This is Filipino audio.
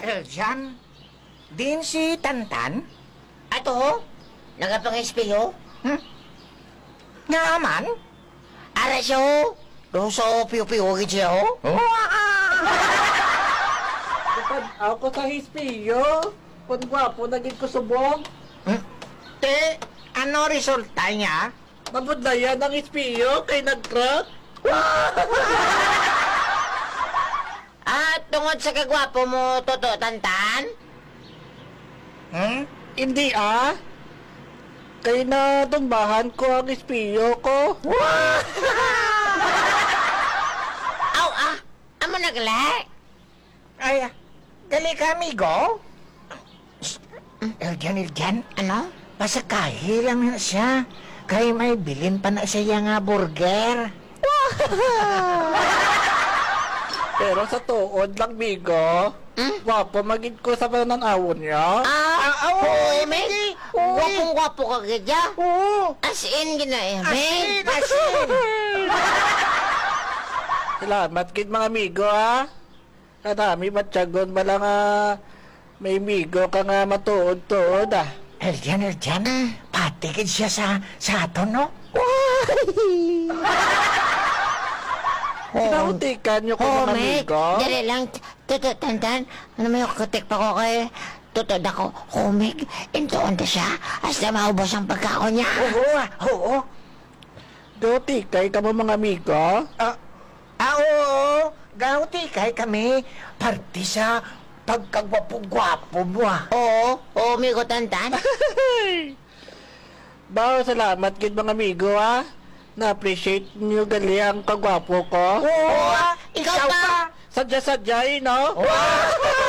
Eljan? Din si Tantan? Ato, nagapang-espelyo? Nga man? Ara siya, doso piyo-piyo siya, ho? Kapag ako sa hispiyo, kung gwapo naging kusubong, Te, ano resulta niya? nabudayan ang hispiyo kay nag-crack. At tungod sa kagwapo mo, Toto Tantan? Hindi kay na tumbahan ko ang hispiyo ko. Aw, amo naglay. Ay, dali ka, amigo. Eljan. Ano? Pasakahi lang na siya. Kaya may bilin pa na siya nga burger. Pero sa tuod lang, bigo. Gwapo maging ko sa pananawon niya. Oo, Meg. Gwapong-gwapo ka gadya. Oo. As in, gina-Meg. Asin. Salamat kid mga amigo, Kadami matyagon ba lang may amigo ka nga matuod-tuod, Eljan. Patikid siya sa aton, no? Pinautikan niyo ko mga Meg. amigo. Dali lang, Toto Tantan. Ano may kutik pa ko kay Tutod ako. Meg. Intoon na siya. Hasta maubos ang pagkako niya. Oo. Doti kay ka mo mga amigo. Oo. Gauti kay kami. Parti sa pagkagwapo-gwapo mo, Oo, Migo Tantan. Bao, salamat kid mga amigo, Na-appreciate niyo gali ang kagwapo ko. Oo. Ikaw pa. Sadya-sadya, no? Wow!